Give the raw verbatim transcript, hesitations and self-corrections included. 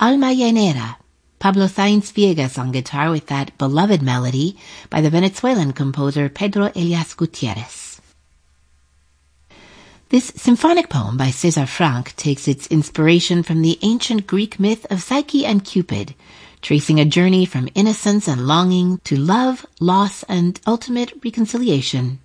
Alma Llanera, Pablo Sáenz Villegas on guitar with that beloved melody by the Venezuelan composer Pedro Elias Gutierrez. This symphonic poem by César Franck takes its inspiration from the ancient Greek myth of Psyche and Cupid, tracing a journey from innocence and longing to love, loss, and ultimate reconciliation.